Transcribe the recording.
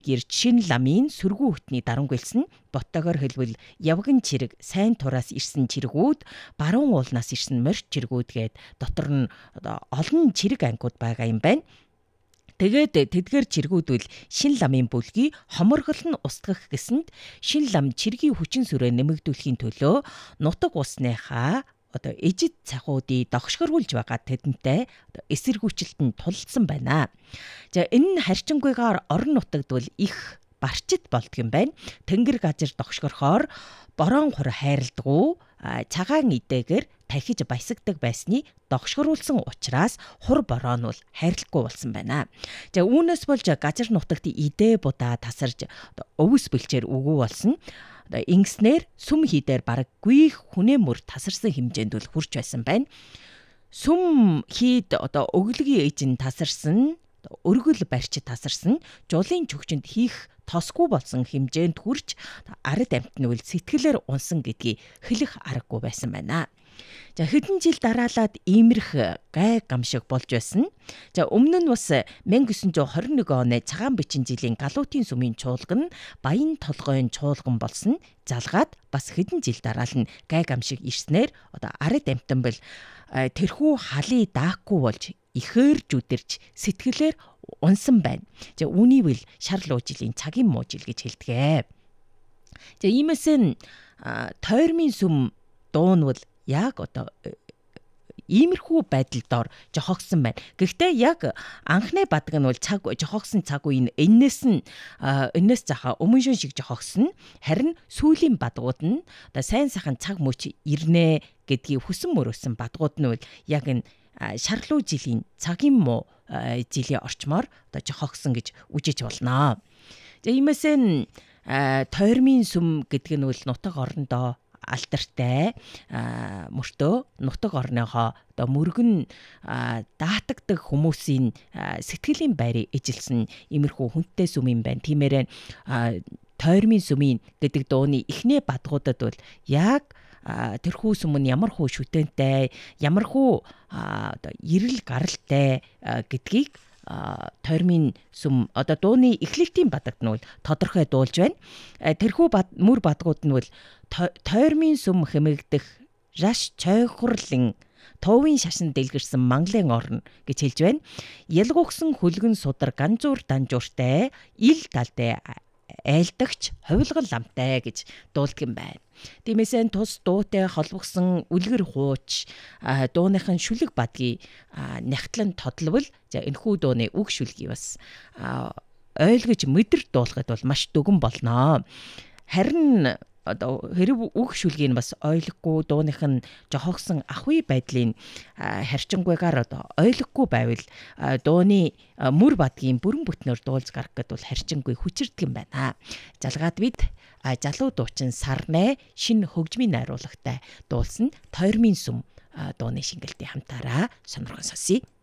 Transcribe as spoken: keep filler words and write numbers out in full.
гэрж шин ламын сүргүү хөтний дарамгүйлсэн боттогоор хэлбэл явган чирэг сайн тураас ирсэн чиргүүд баруун уулнаас ирсэн морь чиргүүд гээд дотор нь олон чирэг ангиуд байгаа юм байна. Тэгээд тэдгээр чиргүүдвэл шин ламын бүлгийг хоморгол нь устгах гэсэнд шин лам чиргийн хүчин сүрээ нэмэгдүүлэхийн төлөө нутаг усныхаа одоо ижид цахуудыг догшгорүүлж байгаа тэдэнтэй эсэргүүцэлтэнд тулсан байна. За энэ нь харьчингуйгаар орон нутагд бол их барчид болдго юм байна. Тэнгэр газар догшгорхоор борон хур хайрладгүй цагаан идээгэр тахиж баясагдаг байсны догшгоруулсан учраас хур бороо нь бол хайрлахгүй болсон байна. За үүнээс болж газар нутагт идэ будаа тасарж өвс бэлчээр өгөө болсон. Ингэснээр сүм хийдээр бараг гүйх хүнээ мөр тасарсан хэмжээнд бол хүрч байсан байна. Сүм хийд одоо өглөгийн эжин тасарсан, өргөл барьчид тасарсан, жуулын чөгчөнд хийх тосгүй болсон хэмжээнд хүрч ард амьтд нь үл сэтгэлээр унсан гэдгийг хэлэх аргагүй байсан байна. За хэдэн жил дараалаад иймэрх гай гамшиг болж байсан. За өмнө нь бас мянга девятьсот двадцать one оны цагаан бичин жилийн галуутын сүмийн чуулган нь баян толгойн чуулган болсон. Залгаад бас хэдэн жил дараал нь гай гамшиг ирснээр одоо ард амьтан бол тэрхүү халыг даахгүй болж ихээр зүдэрч сэтгэлээр унсан байна. За үүнийг бол шар луу жилийн цагийн муу жил гэж хэлдэг. За иймээс нь тойрмын сүм дуунвал яг одоо иймэрхүү байдалдор жохогсон байна. Гэхдээ яг анхны бадаг нь бол цаг жохогсон цаг үеийн энэс нь энэс захаа өмнө шин шиг жохогсон. Харин сүүлийн бадгууд нь одоо сайн сайхан цаг мөч ирнэ гэдгийг хүсэн мөрөөсөн бадгууд нь бол яг энэ шарлуу жилийн цагийн муу жилийн орчмоор одоо жохогсон гэж үжиж болно. За иймээсээ нь тойрмын сүм гэдэг нь бол нутаг орондоо алдартай мөртөө нутаг орныхоо одоо мөргөн даатагдаг хүмүүсийн сэтгэлийн байрыг ижилсэн иймэрхүү хүнтэй сүм юм байна. Тиймээрээ тойрмын сүмийн гэдэг дууны эхний бадгуудад бол яг тэрхүү сүм нь ямар хөө шүтэнтэй, ямар хөө одоо эрэл гаралтай гэдгийг тойрмын сүм одоо дууны эхлэлтийн бадагт нь бол тодорхой дуулж байна. Тэрхүү мөр бадгууд нь бол тойрмын сүм хэмэгдэх раш чойхорлын товын шашин дэлгэрсэн манглын орно гэж хэлж байна. Ялгуугсан хөлгөн судар ганзуур данжууртай ил талтай айлдагч ховлгол ламтай гэж дуулдаг юм байна. Тиймээсээ тус дуутай холбогсон үлгэр хууч дууныхын шүлэг бадгийг нягтлан тодлвол за энэхүү дууны үг шүлгийг бас ойлгож мэдэр дуулахад бол маш дүгэн болно. Харин одоо хэрэг үг шүлгийг бас ойлгохгүй дууных нь жохогсон ахуй байдлын харьчингуйгаар одоо ойлгохгүй байвал дууны мөр бадгийн бүрэн бүтнээр дуулж гарах гэдэг бол харьчингуй хүчирдэг юм байна. Залгаад бид залуу дуучин Сарнай шинэ хөгжмийн найруулгатай дуулсан тойрмын сүм дууны шингэлтийн хамтаараа сонирхон сонсъё.